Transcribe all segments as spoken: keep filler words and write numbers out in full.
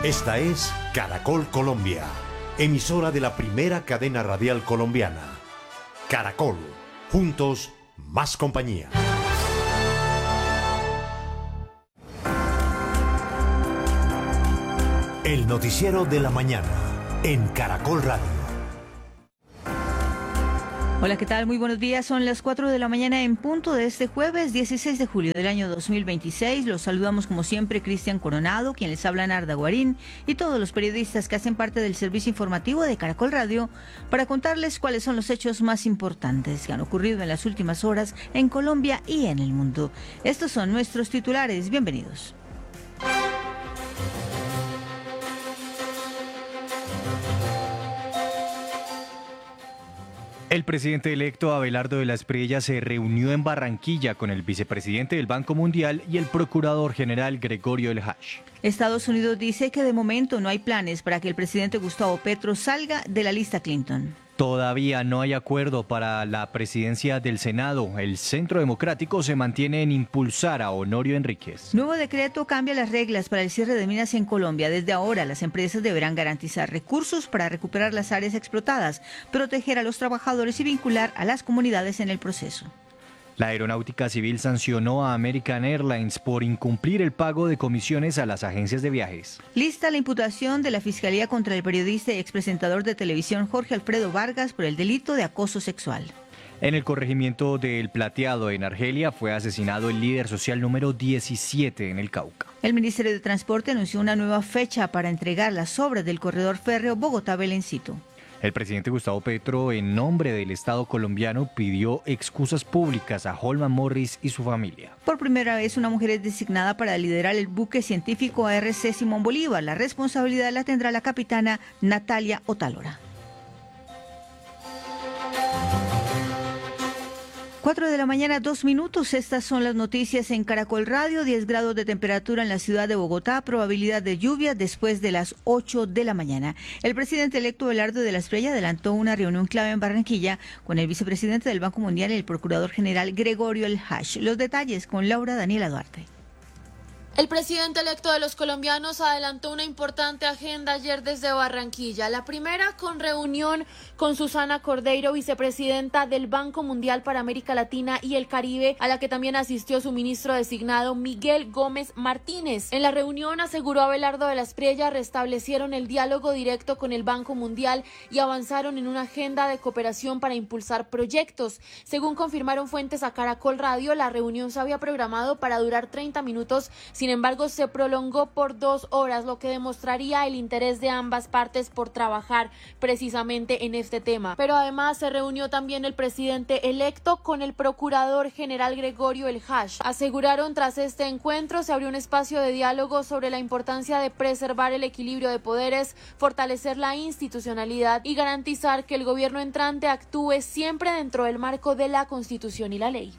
Esta es Caracol Colombia, emisora de la primera cadena radial colombiana. Caracol, juntos, más compañía. El noticiero de la mañana en Caracol Radio. Hola, ¿qué tal? Muy buenos días. Son las cuatro de la mañana en punto de este jueves dieciséis de julio del año dos mil veintiséis. Los saludamos como siempre Cristian Coronado, quien les habla Narda Guarín, y todos los periodistas que hacen parte del servicio informativo de Caracol Radio para contarles cuáles son los hechos más importantes que han ocurrido en las últimas horas en Colombia y en el mundo. Estos son nuestros titulares. Bienvenidos. El presidente electo Abelardo de la Espriella se reunió en Barranquilla con el vicepresidente del Banco Mundial y el procurador general Gregorio El Hach. Estados Unidos dice que de momento no hay planes para que el presidente Gustavo Petro salga de la lista Clinton. Todavía no hay acuerdo para la presidencia del Senado. El Centro Democrático se mantiene en impulsar a Honorio Enríquez. Nuevo decreto cambia las reglas para el cierre de minas en Colombia. Desde ahora, las empresas deberán garantizar recursos para recuperar las áreas explotadas, proteger a los trabajadores y vincular a las comunidades en el proceso. La Aeronáutica Civil sancionó a American Airlines por incumplir el pago de comisiones a las agencias de viajes. Lista la imputación de la Fiscalía contra el periodista y expresentador de televisión Jorge Alfredo Vargas por el delito de acoso sexual. En el corregimiento del Plateado, en Argelia, fue asesinado el líder social número diecisiete en el Cauca. El Ministerio de Transporte anunció una nueva fecha para entregar las obras del corredor férreo Bogotá-Belencito. El presidente Gustavo Petro, en nombre del Estado colombiano, pidió excusas públicas a Holman Morris y su familia. Por primera vez, una mujer es designada para liderar el buque científico A R C Simón Bolívar. La responsabilidad la tendrá la capitana Natalia Otálora. cuatro de la mañana, dos minutos. Estas son las noticias en Caracol Radio. diez grados de temperatura en la ciudad de Bogotá. Probabilidad de lluvia después de las ocho de la mañana. El presidente electo Abelardo de la Espriella adelantó una reunión clave en Barranquilla con el vicepresidente del Banco Mundial y el procurador general Gregorio El Hach. Los detalles con Laura Daniela Duarte. El presidente electo de los colombianos adelantó una importante agenda ayer desde Barranquilla. La primera con reunión con Susana Cordeiro, vicepresidenta del Banco Mundial para América Latina y el Caribe, a la que también asistió su ministro designado Miguel Gómez Martínez. En la reunión, aseguró Abelardo de la Espriella, restablecieron el diálogo directo con el Banco Mundial y avanzaron en una agenda de cooperación para impulsar proyectos. Según confirmaron fuentes a Caracol Radio, la reunión se había programado para durar treinta minutos, sin Sin embargo, se prolongó por dos horas, lo que demostraría el interés de ambas partes por trabajar precisamente en este tema. Pero además se reunió también el presidente electo con el procurador general Gregorio El Hach. Aseguraron tras este encuentro se abrió un espacio de diálogo sobre la importancia de preservar el equilibrio de poderes, fortalecer la institucionalidad y garantizar que el gobierno entrante actúe siempre dentro del marco de la Constitución y la ley.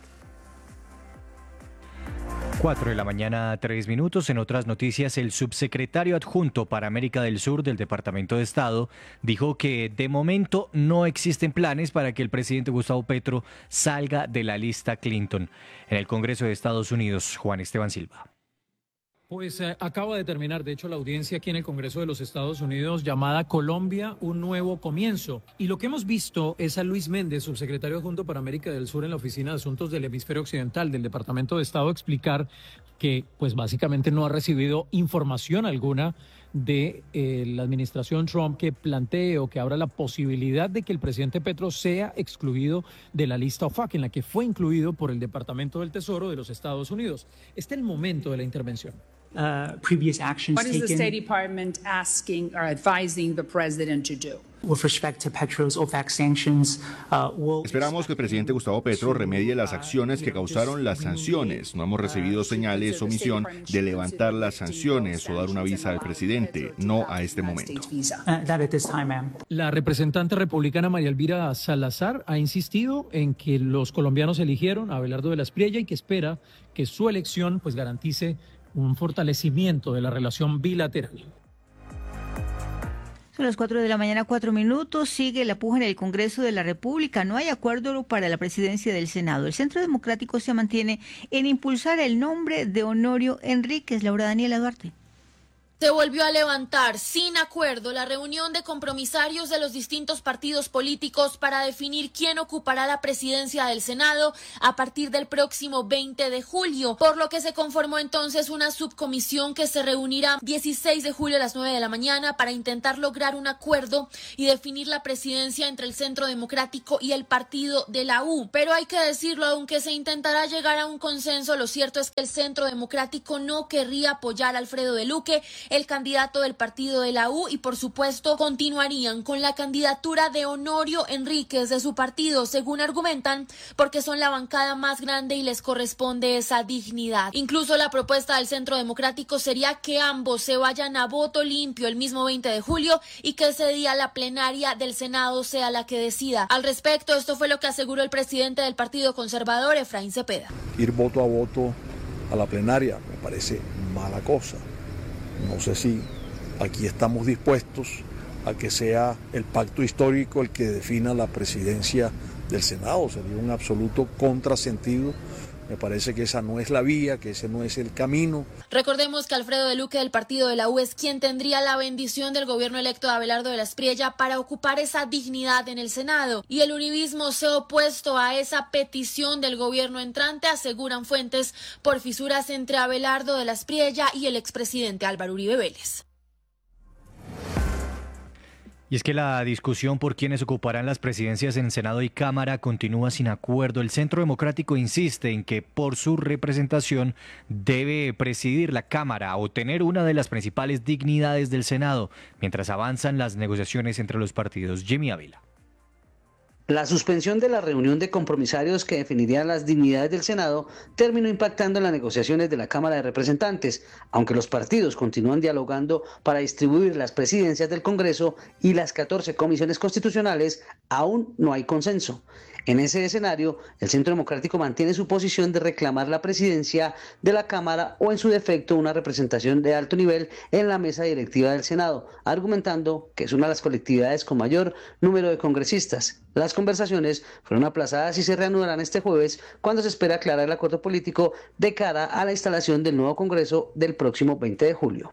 cuatro de la mañana, tres minutos. En otras noticias, el subsecretario adjunto para América del Sur del Departamento de Estado dijo que de momento no existen planes para que el presidente Gustavo Petro salga de la lista Clinton. En el Congreso de Estados Unidos, Juan Esteban Silva. Pues eh, acaba de terminar, de hecho, la audiencia aquí en el Congreso de los Estados Unidos llamada Colombia, un nuevo comienzo. Y lo que hemos visto es a Luis Méndez, subsecretario adjunto para América del Sur en la Oficina de Asuntos del Hemisferio Occidental del Departamento de Estado, explicar que pues básicamente no ha recibido información alguna de eh, la administración Trump que plantee o que abra la posibilidad de que el presidente Petro sea excluido de la lista O F A C, en la que fue incluido por el Departamento del Tesoro de los Estados Unidos. Este es el momento de la intervención. Uh, previous actions What is taken. the State Department asking or advising the president to do? With respect to Petro's O F A C sanctions, uh, we'll Esperamos que el presidente Gustavo Petro remedie las acciones que causaron las sanciones. No hemos recibido señales o misión de levantar las sanciones o dar una visa al presidente, no a este momento. uh, that at this time, ma'am. La representante republicana María Elvira Salazar ha insistido en que los colombianos eligieron a Abelardo de la Espriella y que espera que su elección pues garantice un fortalecimiento de la relación bilateral. Son las cuatro de la mañana, cuatro minutos. Sigue la puja en el Congreso de la República. No hay acuerdo para la presidencia del Senado. El Centro Democrático se mantiene en impulsar el nombre de Honorio Enríquez. Laura Daniela Duarte. Se volvió a levantar sin acuerdo la reunión de compromisarios de los distintos partidos políticos para definir quién ocupará la presidencia del Senado a partir del próximo veinte de julio, por lo que se conformó entonces una subcomisión que se reunirá dieciséis de julio a las nueve de la mañana para intentar lograr un acuerdo y definir la presidencia entre el Centro Democrático y el partido de la U. Pero hay que decirlo, aunque se intentará llegar a un consenso, lo cierto es que el Centro Democrático no querría apoyar a Alfredo de Luque, el candidato del partido de la U, y por supuesto continuarían con la candidatura de Honorio Enríquez de su partido, según argumentan, porque son la bancada más grande y les corresponde esa dignidad. Incluso la propuesta del Centro Democrático sería que ambos se vayan a voto limpio el mismo veinte de julio y que ese día la plenaria del Senado sea la que decida. Al respecto, esto fue lo que aseguró el presidente del Partido Conservador, Efraín Cepeda. Ir voto a voto a la plenaria me parece mala cosa. No sé si aquí estamos dispuestos a que sea el pacto histórico el que defina la presidencia del Senado. Sería un absoluto contrasentido. Me parece que esa no es la vía, que ese no es el camino. Recordemos que Alfredo de Luque del partido de la U es quien tendría la bendición del gobierno electo de Abelardo de la Espriella para ocupar esa dignidad en el Senado. Y el uribismo se ha opuesto a esa petición del gobierno entrante, aseguran fuentes, por fisuras entre Abelardo de la Espriella y el expresidente Álvaro Uribe Vélez. Y es que la discusión por quiénes ocuparán las presidencias en Senado y Cámara continúa sin acuerdo. El Centro Democrático insiste en que por su representación debe presidir la Cámara o tener una de las principales dignidades del Senado, mientras avanzan las negociaciones entre los partidos. Jimmy Ávila. La suspensión de la reunión de compromisarios que definiría las dignidades del Senado terminó impactando en las negociaciones de la Cámara de Representantes, aunque los partidos continúan dialogando para distribuir las presidencias del Congreso y las catorce comisiones constitucionales, aún no hay consenso. En ese escenario, el Centro Democrático mantiene su posición de reclamar la presidencia de la Cámara o, en su defecto, una representación de alto nivel en la mesa directiva del Senado, argumentando que es una de las colectividades con mayor número de congresistas. Las conversaciones fueron aplazadas y se reanudarán este jueves, cuando se espera aclarar el acuerdo político de cara a la instalación del nuevo Congreso del próximo veinte de julio.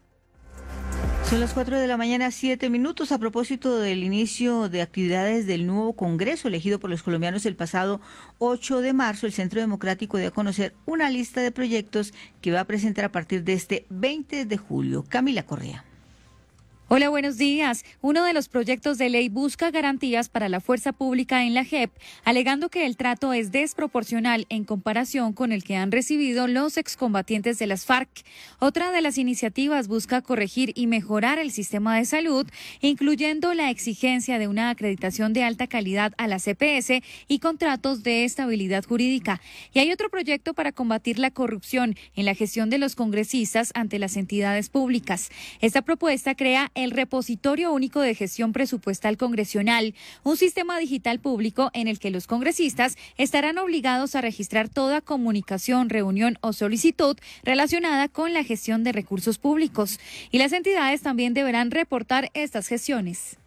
Son las cuatro de la mañana, siete minutos. A propósito del inicio de actividades del nuevo Congreso elegido por los colombianos el pasado ocho de marzo, el Centro Democrático dio a conocer una lista de proyectos que va a presentar a partir de este veinte de julio. Camila Correa. Hola, buenos días. Uno de los proyectos de ley busca garantías para la fuerza pública en la J E P, alegando que el trato es desproporcional en comparación con el que han recibido los excombatientes de las FARC. Otra de las iniciativas busca corregir y mejorar el sistema de salud, incluyendo la exigencia de una acreditación de alta calidad a la C P S y contratos de estabilidad jurídica. Y hay otro proyecto para combatir la corrupción en la gestión de los congresistas ante las entidades públicas. Esta propuesta crea el Repositorio Único de Gestión Presupuestal Congresional, un sistema digital público en el que los congresistas estarán obligados a registrar toda comunicación, reunión o solicitud relacionada con la gestión de recursos públicos. Y las entidades también deberán reportar estas gestiones.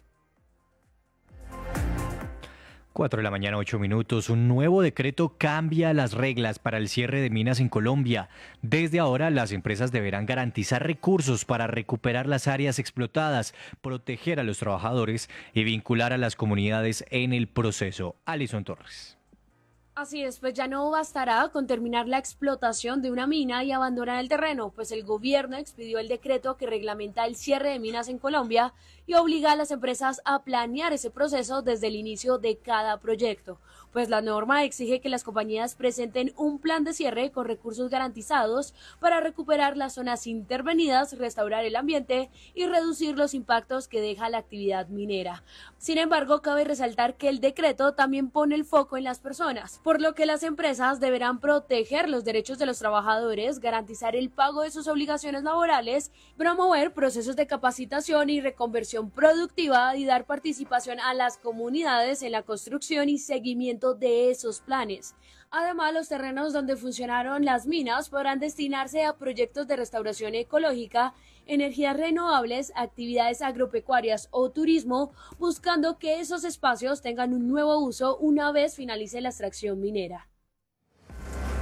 cuatro de la mañana, ocho minutos. Un nuevo decreto cambia las reglas para el cierre de minas en Colombia. Desde ahora, las empresas deberán garantizar recursos para recuperar las áreas explotadas, proteger a los trabajadores y vincular a las comunidades en el proceso. Alison Torres. Así es, pues ya no bastará con terminar la explotación de una mina y abandonar el terreno, pues el gobierno expidió el decreto que reglamenta el cierre de minas en Colombia y obliga a las empresas a planear ese proceso desde el inicio de cada proyecto. Pues la norma exige que las compañías presenten un plan de cierre con recursos garantizados para recuperar las zonas intervenidas, restaurar el ambiente y reducir los impactos que deja la actividad minera. Sin embargo, cabe resaltar que el decreto también pone el foco en las personas, por lo que las empresas deberán proteger los derechos de los trabajadores, garantizar el pago de sus obligaciones laborales, promover procesos de capacitación y reconversión productiva y dar participación a las comunidades en la construcción y seguimiento de esos planes. Además, los terrenos donde funcionaron las minas podrán destinarse a proyectos de restauración ecológica, energías renovables, actividades agropecuarias o turismo, buscando que esos espacios tengan un nuevo uso una vez finalice la extracción minera.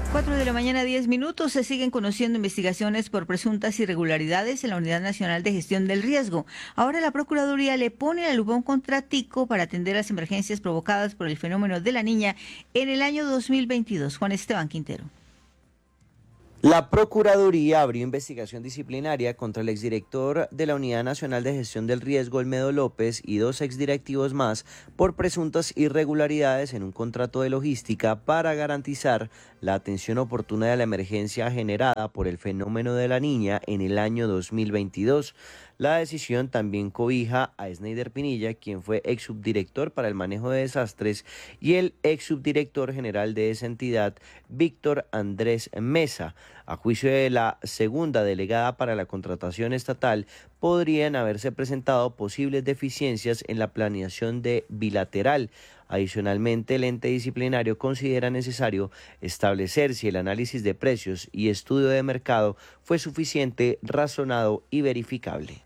cuatro de la mañana, diez minutos. Se siguen conociendo investigaciones por presuntas irregularidades en la Unidad Nacional de Gestión del Riesgo. Ahora la Procuraduría le pone la lupa a un contratico para atender las emergencias provocadas por el fenómeno de la niña en el año dos mil veintidós. Juan Esteban Quintero. La Procuraduría abrió investigación disciplinaria contra el exdirector de la Unidad Nacional de Gestión del Riesgo, Olmedo López, y dos exdirectivos más por presuntas irregularidades en un contrato de logística para garantizar la atención oportuna de la emergencia generada por el fenómeno de la niña en el año dos mil veintidós. La decisión también cobija a Sneider Pinilla, quien fue ex subdirector para el manejo de desastres, y el ex subdirector general de esa entidad, Víctor Andrés Mesa. A juicio de la segunda delegada para la contratación estatal, podrían haberse presentado posibles deficiencias en la planeación de bilateral. Adicionalmente, el ente disciplinario considera necesario establecer si el análisis de precios y estudio de mercado fue suficiente, razonado y verificable.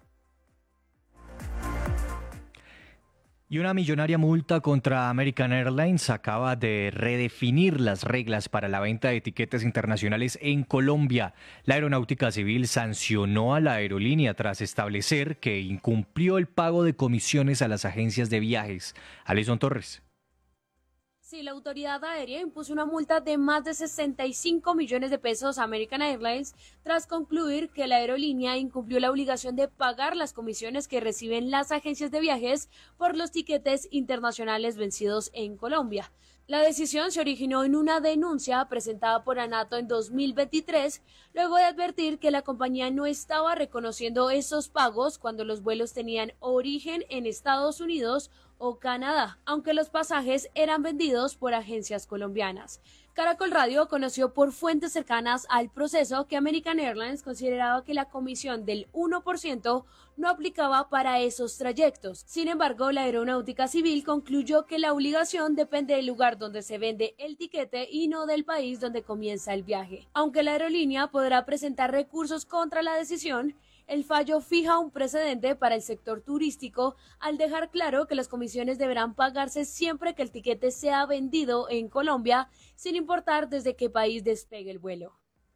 Y una millonaria multa contra American Airlines acaba de redefinir las reglas para la venta de etiquetes internacionales en Colombia. La Aeronáutica Civil sancionó a la aerolínea tras establecer que incumplió el pago de comisiones a las agencias de viajes. Alison Torres. Sí, la autoridad aérea impuso una multa de más de sesenta y cinco millones de pesos a American Airlines tras concluir que la aerolínea incumplió la obligación de pagar las comisiones que reciben las agencias de viajes por los tiquetes internacionales vencidos en Colombia. La decisión se originó en una denuncia presentada por ANATO en dos mil veintitrés, luego de advertir que la compañía no estaba reconociendo esos pagos cuando los vuelos tenían origen en Estados Unidos o Canadá, aunque los pasajes eran vendidos por agencias colombianas. Caracol Radio conoció por fuentes cercanas al proceso que American Airlines consideraba que la comisión del uno por ciento no aplicaba para esos trayectos. Sin embargo, la Aeronáutica Civil concluyó que la obligación depende del lugar donde se vende el tiquete y no del país donde comienza el viaje. Aunque la aerolínea podrá presentar recursos contra la decisión, el fallo fija un precedente para el sector turístico al dejar claro que las comisiones deberán pagarse siempre que el tiquete sea vendido en Colombia, sin importar desde qué país despegue el vuelo.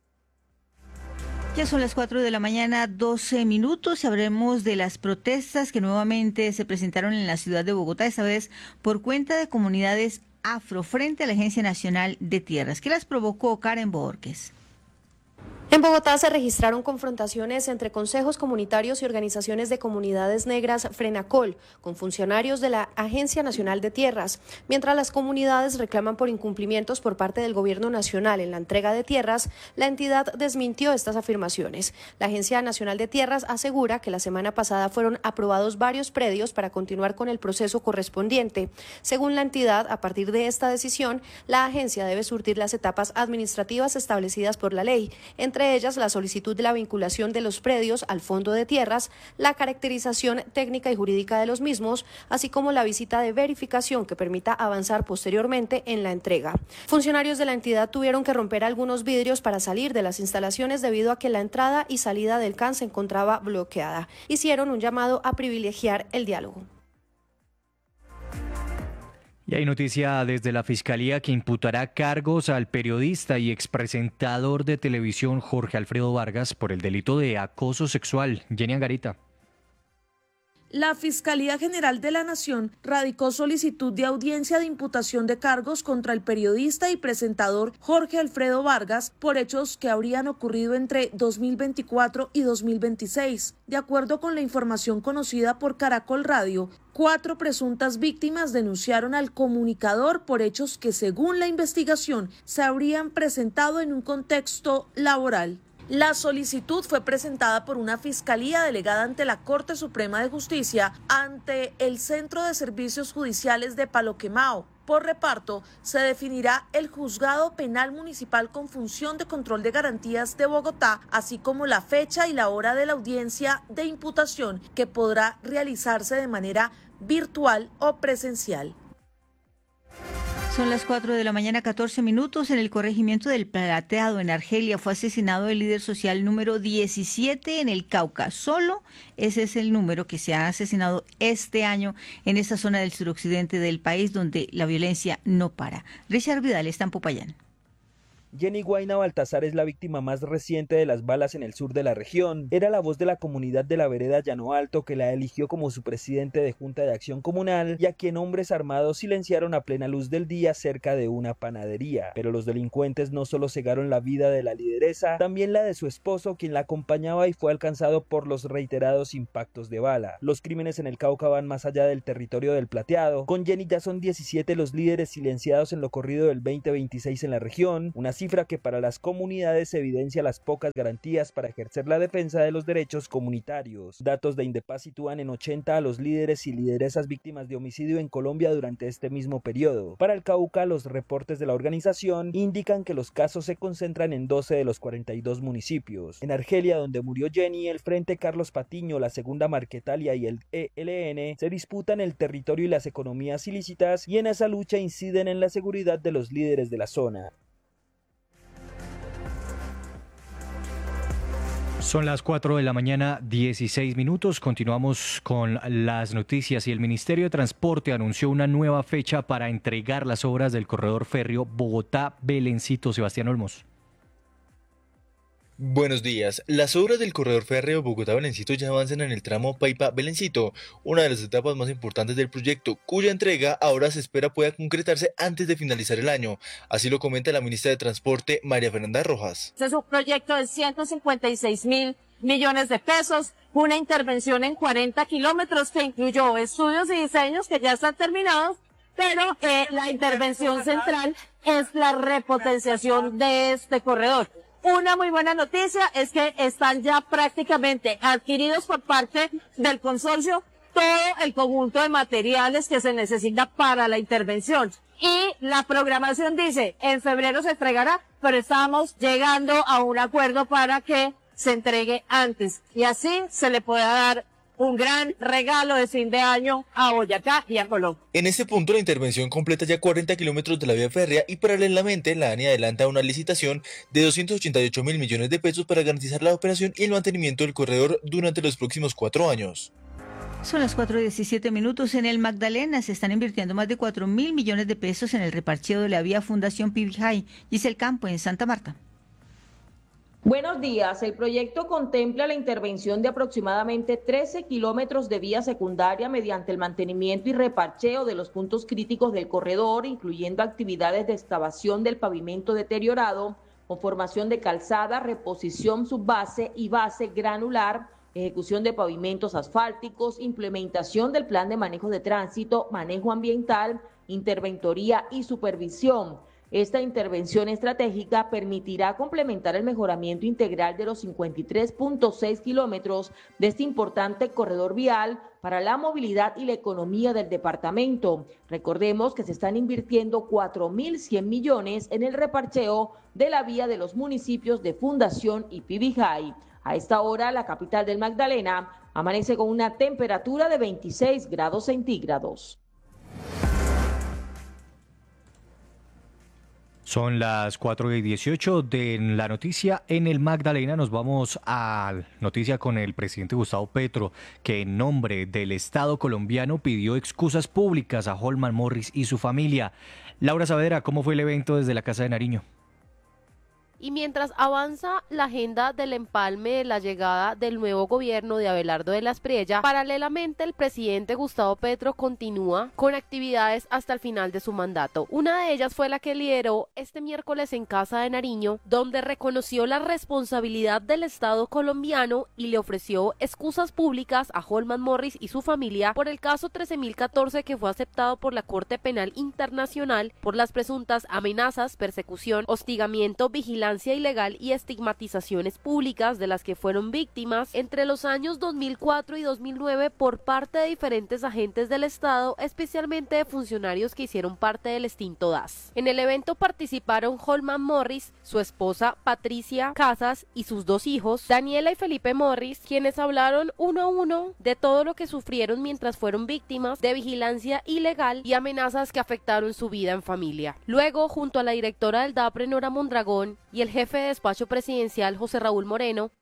Ya son las cuatro de la mañana, doce minutos, y hablemos de las protestas que nuevamente se presentaron en la ciudad de Bogotá, esta vez por cuenta de comunidades afro frente a la Agencia Nacional de Tierras. ¿Qué las provocó, Karen Borges? En Bogotá se registraron confrontaciones entre consejos comunitarios y organizaciones de comunidades negras Frenacol con funcionarios de la Agencia Nacional de Tierras. Mientras las comunidades reclaman por incumplimientos por parte del gobierno nacional en la entrega de tierras, la entidad desmintió estas afirmaciones. La Agencia Nacional de Tierras asegura que la semana pasada fueron aprobados varios predios para continuar con el proceso correspondiente. Según la entidad, a partir de esta decisión, la agencia debe surtir las etapas administrativas establecidas por la ley, entre entre ellas la solicitud de la vinculación de los predios al Fondo de Tierras, la caracterización técnica y jurídica de los mismos, así como la visita de verificación que permita avanzar posteriormente en la entrega. Funcionarios de la entidad tuvieron que romper algunos vidrios para salir de las instalaciones debido a que la entrada y salida del C A N se encontraba bloqueada. Hicieron un llamado a privilegiar el diálogo. Y hay noticia desde la Fiscalía que imputará cargos al periodista y expresentador de televisión Jorge Alfredo Vargas por el delito de acoso sexual. Jenny Angarita. La Fiscalía General de la Nación radicó solicitud de audiencia de imputación de cargos contra el periodista y presentador Jorge Alfredo Vargas por hechos que habrían ocurrido entre dos mil veinticuatro y dos mil veintiséis. De acuerdo con la información conocida por Caracol Radio, cuatro presuntas víctimas denunciaron al comunicador por hechos que, según la investigación, se habrían presentado en un contexto laboral. La solicitud fue presentada por una fiscalía delegada ante la Corte Suprema de Justicia ante el Centro de Servicios Judiciales de Palo Quemao. Por reparto, se definirá el Juzgado Penal Municipal con función de control de garantías de Bogotá, así como la fecha y la hora de la audiencia de imputación, que podrá realizarse de manera virtual o presencial. Son las cuatro de la mañana, catorce minutos. En el corregimiento del Plateado, en Argelia, fue asesinado el líder social número diecisiete en el Cauca. Solo ese es el número que se ha asesinado este año en esta zona del suroccidente del país, donde la violencia no para. Richard Vidal está en Popayán. Jenny Guayna Baltazar es la víctima más reciente de las balas en el sur de la región. Era la voz de la comunidad de la vereda Llano Alto que la eligió como su presidente de Junta de Acción Comunal y a quien hombres armados silenciaron a plena luz del día cerca de una panadería. Pero los delincuentes no solo cegaron la vida de la lideresa, también la de su esposo, quien la acompañaba y fue alcanzado por los reiterados impactos de bala. Los crímenes en el Cauca van más allá del territorio del Plateado. Con Jenny ya son diecisiete los líderes silenciados en lo corrido del veinte veintiséis en la región, una cifra que para las comunidades evidencia las pocas garantías para ejercer la defensa de los derechos comunitarios. Datos de Indepaz sitúan en ochenta a los líderes y lideresas víctimas de homicidio en Colombia durante este mismo periodo. Para el Cauca, los reportes de la organización indican que los casos se concentran en doce de los cuarenta y dos municipios. En Argelia, donde murió Jenny, el Frente Carlos Patiño, la Segunda Marquetalia y el E L N se disputan el territorio y las economías ilícitas, y en esa lucha inciden en la seguridad de los líderes de la zona. Son las cuatro de la mañana, dieciséis minutos. Continuamos con las noticias y el Ministerio de Transporte anunció una nueva fecha para entregar las obras del corredor férreo Bogotá-Belencito. Sebastián Olmos. Buenos días. Las obras del corredor férreo Bogotá-Belencito ya avanzan en el tramo Paipa-Belencito, una de las etapas más importantes del proyecto, cuya entrega ahora se espera pueda concretarse antes de finalizar el año. Así lo comenta la ministra de Transporte, María Fernanda Rojas. Este es un proyecto de ciento cincuenta y seis mil millones de pesos, una intervención en cuarenta kilómetros que incluyó estudios y diseños que ya están terminados, pero eh, la intervención central es la repotenciación de este corredor. Una muy buena noticia es que están ya prácticamente adquiridos por parte del consorcio todo el conjunto de materiales que se necesita para la intervención. Y la programación dice, en febrero se entregará, pero estamos llegando a un acuerdo para que se entregue antes. Y así se le pueda dar un gran regalo de fin de año a Boyacá y a Colombia. En este punto la intervención completa ya cuarenta kilómetros de la vía férrea y paralelamente la ANI adelanta una licitación de doscientos ochenta y ocho mil millones de pesos para garantizar la operación y el mantenimiento del corredor durante los próximos cuatro años. Son las cuatro y diecisiete minutos. En el Magdalena se están invirtiendo más de cuatro mil millones de pesos en el reparcheo de la vía Fundación Pibijay. Giselle Campo en Santa Marta. Buenos días. El proyecto contempla la intervención de aproximadamente trece kilómetros de vía secundaria mediante el mantenimiento y reparcheo de los puntos críticos del corredor, incluyendo actividades de excavación del pavimento deteriorado, conformación de calzada, reposición subbase y base granular, ejecución de pavimentos asfálticos, implementación del plan de manejo de tránsito, manejo ambiental, interventoría y supervisión. Esta intervención estratégica permitirá complementar el mejoramiento integral de los cincuenta y tres punto seis kilómetros de este importante corredor vial para la movilidad y la economía del departamento. Recordemos que se están invirtiendo cuatro mil cien millones en el reparcheo de la vía de los municipios de Fundación y Pibijay. A esta hora, la capital del Magdalena amanece con una temperatura de veintiséis grados centígrados. Son las cuatro y dieciocho de la noticia en el Magdalena. Nos vamos a noticia con el presidente Gustavo Petro, que en nombre del Estado colombiano pidió excusas públicas a Holman Morris y su familia. Laura Saavedra, ¿cómo fue el evento desde la Casa de Nariño? Y mientras avanza la agenda del empalme de la llegada del nuevo gobierno de Abelardo de la Espriella, paralelamente el presidente Gustavo Petro continúa con actividades hasta el final de su mandato. Una de ellas fue la que lideró este miércoles en Casa de Nariño, donde reconoció la responsabilidad del Estado colombiano y le ofreció excusas públicas a Holman Morris y su familia por el caso trece mil catorce que fue aceptado por la Corte Penal Internacional por las presuntas amenazas, persecución, hostigamiento, vigilancia ilegal y estigmatizaciones públicas de las que fueron víctimas entre los años dos mil cuatro y dos mil nueve por parte de diferentes agentes del Estado, especialmente de funcionarios que hicieron parte del extinto D A S. En el evento participaron Holman Morris, su esposa Patricia Casas y sus dos hijos, Daniela y Felipe Morris, quienes hablaron uno a uno de todo lo que sufrieron mientras fueron víctimas de vigilancia ilegal y amenazas que afectaron su vida en familia. Luego, junto a la directora del DAPRE, Nora Mondragón, y el jefe de despacho presidencial, José Raúl Moreno,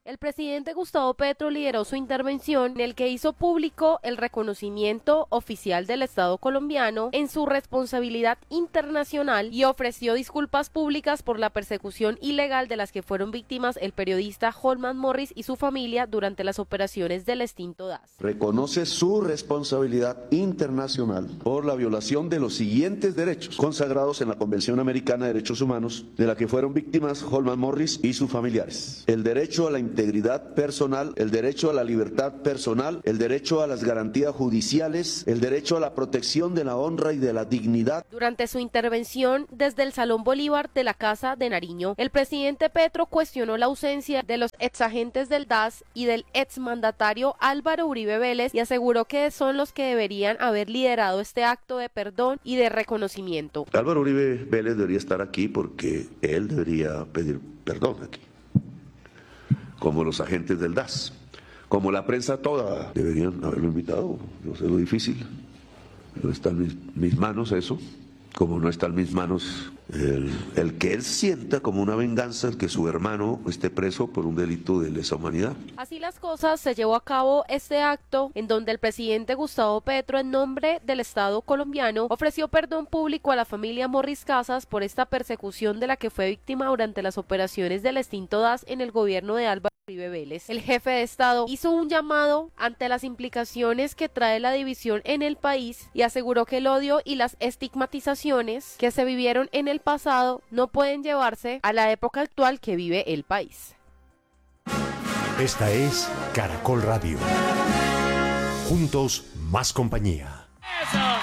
El presidente Gustavo Petro lideró su intervención en el que hizo público el reconocimiento oficial del Estado colombiano en su responsabilidad internacional y ofreció disculpas públicas por la persecución ilegal de las que fueron víctimas el periodista Holman Morris y su familia durante las operaciones del extinto D A S. Reconoce su responsabilidad internacional por la violación de los siguientes derechos consagrados en la Convención Americana de Derechos Humanos de la que fueron víctimas Holman Morris y sus familiares. El derecho a la integridad personal, el derecho a la libertad personal, el derecho a las garantías judiciales, el derecho a la protección de la honra y de la dignidad. Durante su intervención desde el Salón Bolívar de la Casa de Nariño, el presidente Petro cuestionó la ausencia de los exagentes del D A S y del exmandatario Álvaro Uribe Vélez y aseguró que son los que deberían haber liderado este acto de perdón y de reconocimiento. Álvaro Uribe Vélez debería estar aquí porque él debería pedir perdón aquí, como los agentes del D A S, como la prensa toda, deberían haberlo invitado. Yo sé lo difícil, no está en mis, mis manos eso, como no está en mis manos el, el que él sienta como una venganza el que su hermano esté preso por un delito de lesa humanidad. Así las cosas, se llevó a cabo este acto en donde el presidente Gustavo Petro, en nombre del Estado colombiano, ofreció perdón público a la familia Morris Casas por esta persecución de la que fue víctima durante las operaciones del extinto D A S en el gobierno de Álvaro Uribe Vélez. El jefe de Estado hizo un llamado ante las implicaciones que trae la división en el país y aseguró que el odio y las estigmatizaciones que se vivieron en el pasado no pueden llevarse a la época actual que vive el país. Esta es Caracol Radio. Juntos, más compañía. Eso.